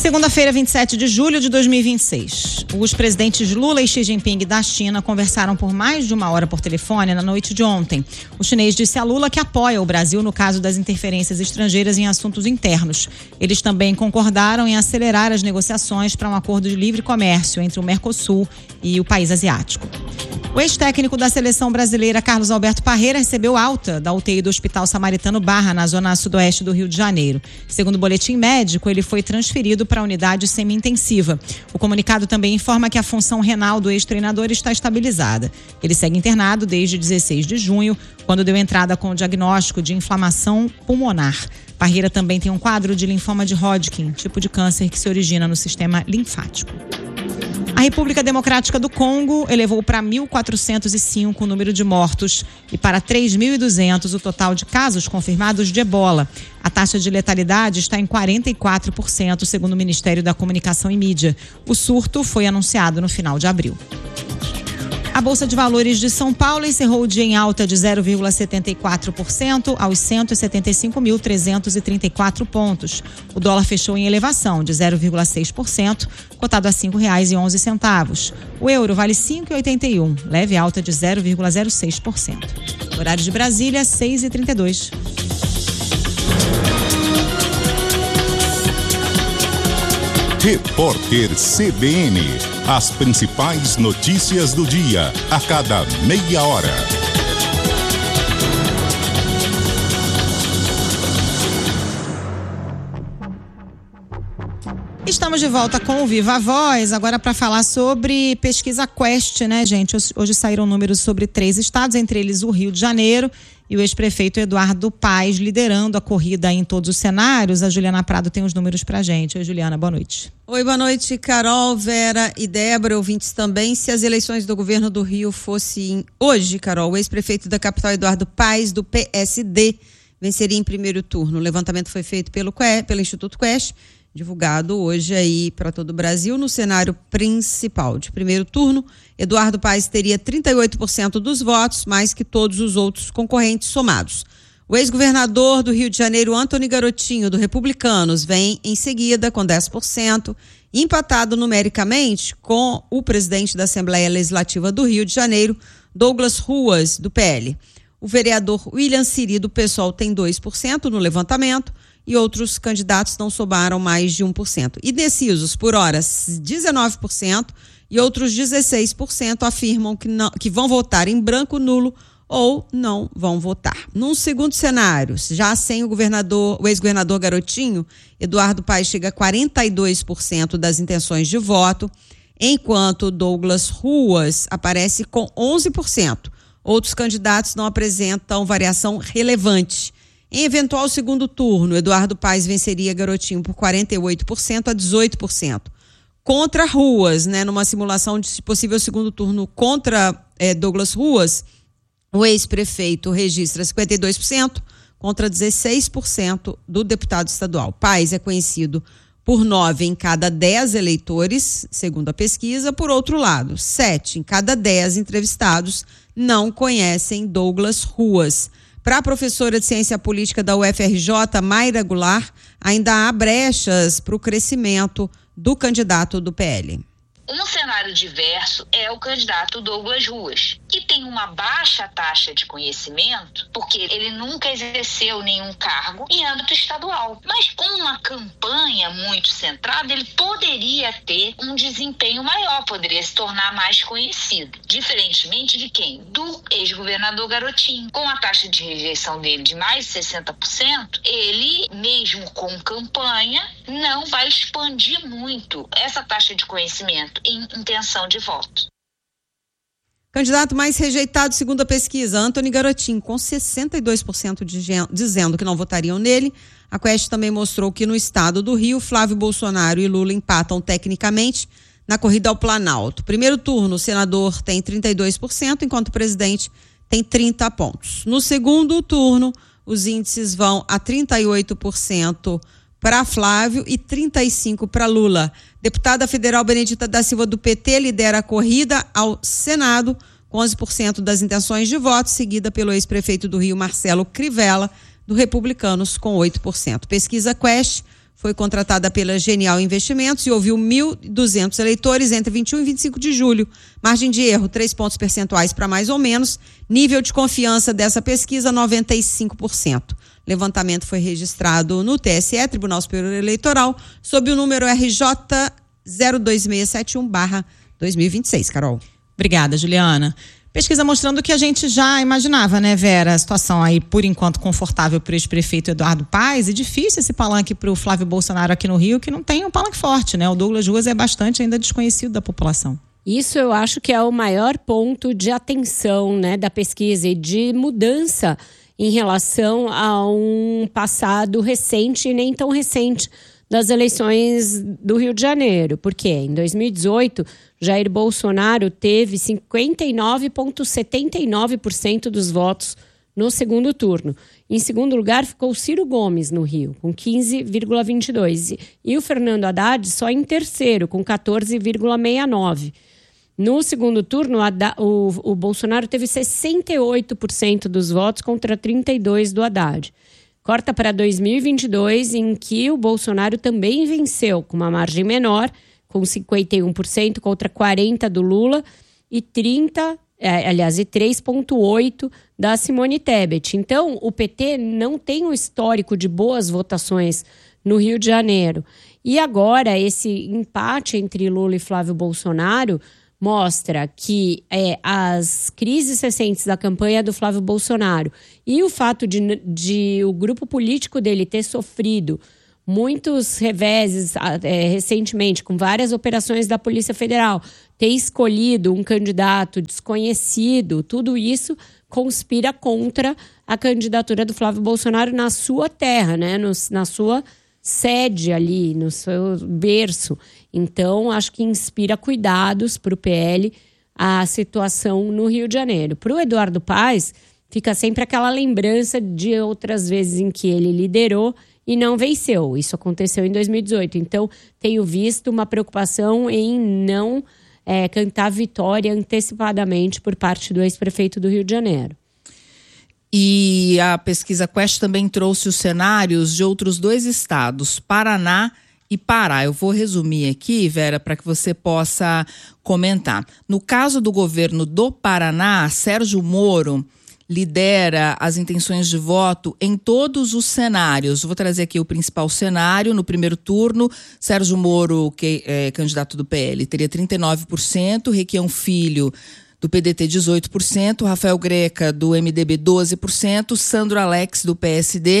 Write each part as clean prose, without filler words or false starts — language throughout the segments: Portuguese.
Segunda-feira, 27 de julho de 2026. Os presidentes Lula e Xi Jinping da China conversaram por mais de 1 hora por telefone na noite de ontem. O chinês disse a Lula que apoia o Brasil no caso das interferências estrangeiras em assuntos internos. Eles também concordaram em acelerar as negociações para um acordo de livre comércio entre o Mercosul e o país asiático. O ex-técnico da seleção brasileira, Carlos Alberto Parreira, recebeu alta da UTI do Hospital Samaritano Barra, na zona sudoeste do Rio de Janeiro. Segundo o boletim médico, ele foi transferido para a unidade semi-intensiva. O comunicado também informa que a função renal do ex-treinador está estabilizada. Ele segue internado desde 16 de junho, quando deu entrada com o diagnóstico de inflamação pulmonar. Parreira também tem um quadro de linfoma de Hodgkin, tipo de câncer que se origina no sistema linfático. A República Democrática do Congo elevou para 1.405 o número de mortos e para 3.200 o total de casos confirmados de ebola. A taxa de letalidade está em 44%, segundo o Ministério da Comunicação e Mídia. O surto foi anunciado no final de abril. A Bolsa de Valores de São Paulo encerrou o dia em alta de 0,74% aos 175.334 pontos. O dólar fechou em elevação de 0,6%, cotado a R$ 5,11. O euro vale R$ 5,81, leve alta de 0,06%. Horário de Brasília, 6h32. Repórter CBN. As principais notícias do dia, a cada meia hora. Estamos de volta com o Viva Voz, agora para falar sobre pesquisa Quest, né, gente? Hoje saíram números sobre 3 estados, entre eles o Rio de Janeiro, e o ex-prefeito Eduardo Paes liderando a corrida em todos os cenários. A Juliana Prado tem os números pra gente. Oi, Juliana, boa noite. Oi, boa noite, Carol, Vera e Débora, ouvintes também. Se as eleições do governo do Rio fossem hoje, Carol, o ex-prefeito da capital Eduardo Paes, do PSD, venceria em primeiro turno. O levantamento foi feito pelo Instituto Quest, divulgado hoje aí para todo o Brasil. No cenário principal de primeiro turno, Eduardo Paes teria 38% dos votos, mais que todos os outros concorrentes somados. O ex-governador do Rio de Janeiro, Antony Garotinho, do Republicanos, vem em seguida com 10%, empatado numericamente com o presidente da Assembleia Legislativa do Rio de Janeiro, Douglas Ruas, do PL. O vereador William Siri, do PSOL, tem 2% no levantamento, e outros candidatos não somaram mais de 1%. Indecisos, por hora, 19%, e outros 16% afirmam que vão votar em branco, nulo ou não vão votar. Num segundo cenário, já sem o ex-governador Garotinho, Eduardo Paes chega a 42% das intenções de voto, enquanto Douglas Ruas aparece com 11%. Outros candidatos não apresentam variação relevante. Em eventual segundo turno, Eduardo Paes venceria Garotinho por 48% a 18%. Contra Ruas, numa simulação de possível segundo turno contra Douglas Ruas, o ex-prefeito registra 52% contra 16% do deputado estadual. Paes é conhecido por 9 em cada 10 eleitores, segundo a pesquisa. Por outro lado, 7 em cada 10 entrevistados não conhecem Douglas Ruas. Para a professora de Ciência Política da UFRJ, Mayra Goulart, ainda há brechas para o crescimento do candidato do PL. Um cenário diverso é o candidato Douglas Ruas, que tem uma baixa taxa de conhecimento, porque ele nunca exerceu nenhum cargo em âmbito estadual. Mas com uma campanha muito centrada, ele poderia ter um desempenho maior, poderia se tornar mais conhecido. Diferentemente de quem? Do ex-governador Garotinho. Com a taxa de rejeição dele de mais de 60%, ele, mesmo com campanha, não vai expandir muito essa taxa de conhecimento em intenção de voto. Candidato mais rejeitado, segundo a pesquisa, Antony Garotinho, com 62% dizendo que não votariam nele. A Quest também mostrou que no estado do Rio, Flávio Bolsonaro e Lula empatam tecnicamente na corrida ao Planalto. Primeiro turno, o senador tem 32%, enquanto o presidente tem 30 pontos. No segundo turno, os índices vão a 38% para Flávio e 35% para Lula. Deputada federal Benedita da Silva, do PT, lidera a corrida ao Senado com 11% das intenções de voto, seguida pelo ex-prefeito do Rio, Marcelo Crivella, do Republicanos, com 8%. Pesquisa Quest foi contratada pela Genial Investimentos e ouviu 1.200 eleitores entre 21 e 25 de julho. Margem de erro, 3 pontos percentuais para mais ou menos. Nível de confiança dessa pesquisa, 95%. Levantamento foi registrado no TSE, Tribunal Superior Eleitoral, sob o número RJ 02671/2026. Carol. Obrigada, Juliana. Pesquisa mostrando o que a gente já imaginava, né, Vera? A situação aí, por enquanto, confortável para o ex-prefeito Eduardo Paes, e difícil esse palanque para o Flávio Bolsonaro aqui no Rio, que não tem um palanque forte, né? O Douglas Ruas é bastante ainda desconhecido da população. Isso eu acho que é o maior ponto de atenção, né, da pesquisa e de mudança em relação a um passado recente e nem tão recente das eleições do Rio de Janeiro. Porque em 2018, Jair Bolsonaro teve 59,79% dos votos no segundo turno. Em segundo lugar, ficou Ciro Gomes no Rio, com 15,22%. E o Fernando Haddad só em terceiro, com 14,69%. No segundo turno, o Bolsonaro teve 68% dos votos contra 32% do Haddad. Corta para 2022, em que o Bolsonaro também venceu, com uma margem menor, com 51% contra 40% do Lula e 3,8% da Simone Tebet. Então, o PT não tem um histórico de boas votações no Rio de Janeiro. E agora, esse empate entre Lula e Flávio Bolsonaro mostra que as crises recentes da campanha do Flávio Bolsonaro e o fato de o grupo político dele ter sofrido muitos reveses recentemente, com várias operações da Polícia Federal, ter escolhido um candidato desconhecido, tudo isso conspira contra a candidatura do Flávio Bolsonaro na sua terra, né? Na sua sede ali, no seu berço. Então, acho que inspira cuidados para o PL a situação no Rio de Janeiro. Para o Eduardo Paes, fica sempre aquela lembrança de outras vezes em que ele liderou e não venceu. Isso aconteceu em 2018. Então, tenho visto uma preocupação em não cantar vitória antecipadamente por parte do ex-prefeito do Rio de Janeiro. E a pesquisa Quest também trouxe os cenários de outros 2 estados, Paraná e Pará. Eu vou resumir aqui, Vera, para que você possa comentar. No caso do governo do Paraná, Sérgio Moro lidera as intenções de voto em todos os cenários. Vou trazer aqui o principal cenário. No primeiro turno, Sérgio Moro, que é candidato do PL, teria 39%, Requião Filho, do PDT, 18%, Rafael Greca, do MDB, 12%, Sandro Alex, do PSD,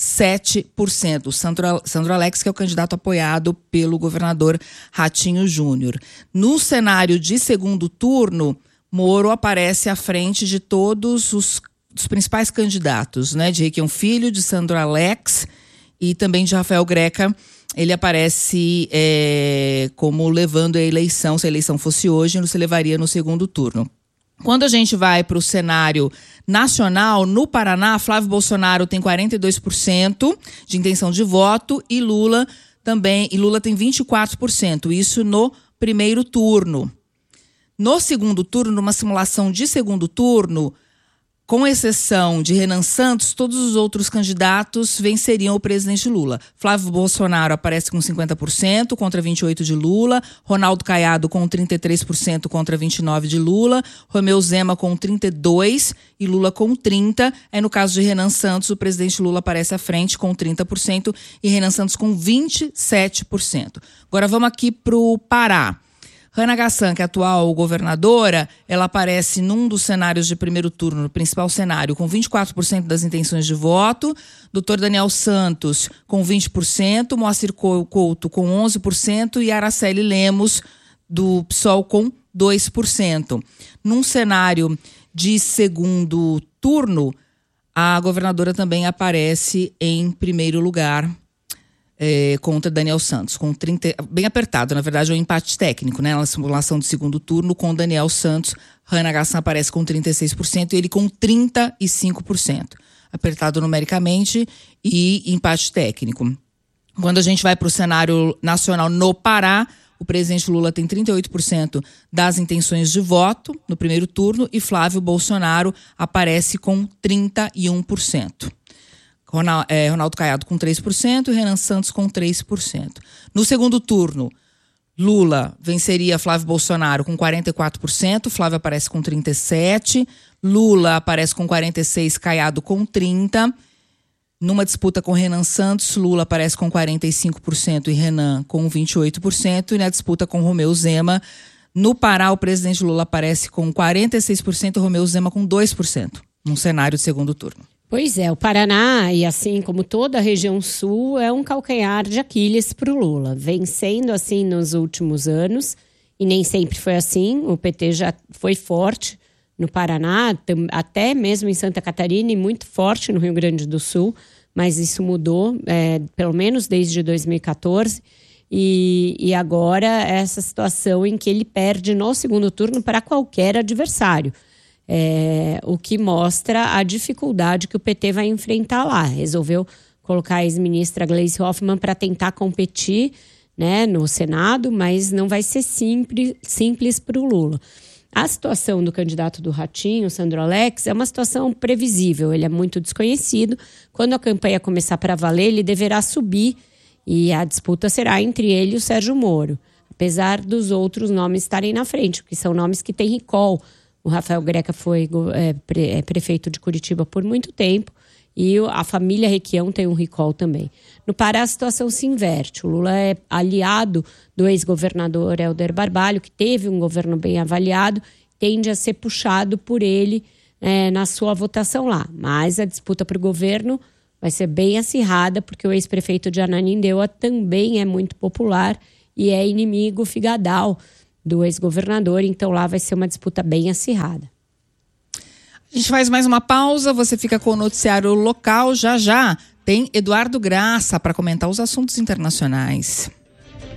7%. Sandro Alex, que é o candidato apoiado pelo governador Ratinho Júnior. No cenário de segundo turno, Moro aparece à frente de todos os principais candidatos, né? De Requião Filho, de Sandro Alex e também de Rafael Greca. Ele aparece como levando a eleição, se a eleição fosse hoje, ele se levaria no segundo turno. Quando a gente vai para o cenário nacional, no Paraná, Flávio Bolsonaro tem 42% de intenção de voto e Lula tem 24%, isso no primeiro turno. No segundo turno, numa simulação de segundo turno, com exceção de Renan Santos, todos os outros candidatos venceriam o presidente Lula. Flávio Bolsonaro aparece com 50% contra 28% de Lula, Ronaldo Caiado com 33% contra 29% de Lula, Romeu Zema com 32% e Lula com 30%. Aí no caso de Renan Santos, o presidente Lula aparece à frente com 30% e Renan Santos com 27%. Agora vamos aqui para o Pará. Hannah Gassan, que é a atual governadora, ela aparece num dos cenários de primeiro turno, no principal cenário, com 24% das intenções de voto. Dr. Daniel Santos, com 20%. Moacir Couto, com 11%. E Araceli Lemos, do PSOL, com 2%. Num cenário de segundo turno, a governadora também aparece em primeiro lugar, contra Daniel Santos, com 30%, bem apertado, na verdade é um empate técnico, né? Na simulação de segundo turno, com Daniel Santos, Hannah Gassan aparece com 36% e ele com 35%. Apertado numericamente e empate técnico. Quando a gente vai para o cenário nacional no Pará, o presidente Lula tem 38% das intenções de voto no primeiro turno e Flávio Bolsonaro aparece com 31%. Ronaldo Caiado com 3% e Renan Santos com 3%. No segundo turno, Lula venceria Flávio Bolsonaro com 44%, Flávio aparece com 37%, Lula aparece com 46%, Caiado com 30%. Numa disputa com Renan Santos, Lula aparece com 45% e Renan com 28%. E na disputa com Romeu Zema, no Pará, o presidente Lula aparece com 46% e Romeu Zema com 2%, num cenário de segundo turno. Pois é, o Paraná, e assim como toda a região sul, é um calcanhar de Aquiles para o Lula. Vem sendo assim nos últimos anos, e nem sempre foi assim. O PT já foi forte no Paraná, até mesmo em Santa Catarina, e muito forte no Rio Grande do Sul, mas isso mudou, pelo menos desde 2014. E agora essa situação em que ele perde no segundo turno para qualquer adversário. O que mostra a dificuldade que o PT vai enfrentar lá. Resolveu colocar a ex-ministra Gleisi Hoffmann para tentar competir, né, no Senado, mas não vai ser simples para o Lula. A situação do candidato do Ratinho, Sandro Alex, é uma situação previsível. Ele é muito desconhecido. Quando a campanha começar para valer, ele deverá subir e a disputa será entre ele e o Sérgio Moro. Apesar dos outros nomes estarem na frente, que são nomes que têm recall. O Rafael Greca foi prefeito de Curitiba por muito tempo e a família Requião tem um recall também. No Pará, a situação se inverte. O Lula é aliado do ex-governador Helder Barbalho, que teve um governo bem avaliado, tende a ser puxado por ele na sua votação lá. Mas a disputa para o governo vai ser bem acirrada, porque o ex-prefeito de Ananindeua também é muito popular e é inimigo figadal do ex-governador, então lá vai ser uma disputa bem acirrada. A gente faz mais uma pausa, você fica com o noticiário local, já tem Eduardo Graça para comentar os assuntos internacionais.